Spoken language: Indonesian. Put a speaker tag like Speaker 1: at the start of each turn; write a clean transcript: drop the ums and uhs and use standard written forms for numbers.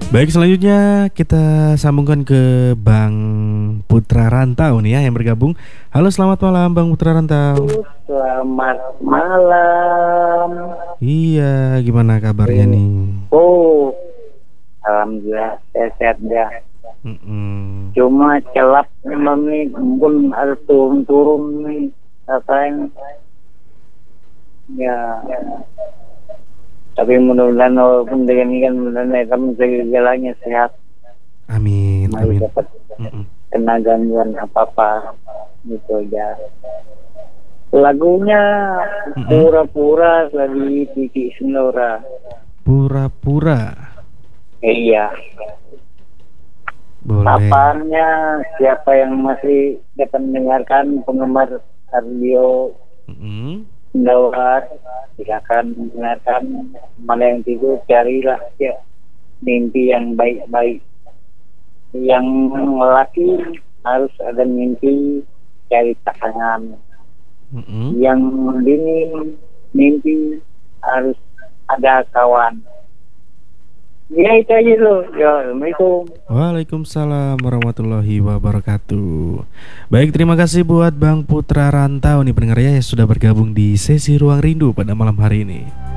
Speaker 1: Baik, selanjutnya kita sambungkan ke Bang Putra Rantau nih ya yang bergabung. Halo, selamat malam Bang Putra Rantau.
Speaker 2: Selamat malam.
Speaker 1: Iya, gimana kabarnya
Speaker 2: Eh,
Speaker 1: nih?
Speaker 2: Oh, alhamdulillah sehat dah.
Speaker 1: Mm-mm.
Speaker 2: Cuma celap memang nih, pun harus turun-turun nih. Rasain ya. Tapi mudah-mudahan walaupun dengan ini kan mudah-mudahan kamu segalanya sehat,
Speaker 1: Amin,
Speaker 2: masih
Speaker 1: amin.
Speaker 2: dapat
Speaker 1: Mm-mm.
Speaker 2: kena gangguan apa-apa gitu aja. Lagunya
Speaker 1: Mm-mm.
Speaker 2: pura-pura dari Titi Senora.
Speaker 1: Pura-pura.
Speaker 2: Iya.
Speaker 1: Boleh.
Speaker 2: Paparnya siapa yang masih dapat mendengarkan penggemar radio
Speaker 1: Mm-mm.
Speaker 2: Indawar silakan mendengarkan. Mana yang tidur carilah ya mimpi yang baik-baik. Yang lelaki harus ada mimpi cari pasangan.
Speaker 1: Mm-mm.
Speaker 2: Yang bini mimpi harus ada kawan. Ya itu aja loh. Ya, Assalamualaikum.
Speaker 1: Waalaikumsalam warahmatullahi wabarakatuh. Baik, terima kasih buat Bang Putra Rantau nih pendengar ya yang sudah bergabung di sesi Ruang Rindu pada malam hari ini.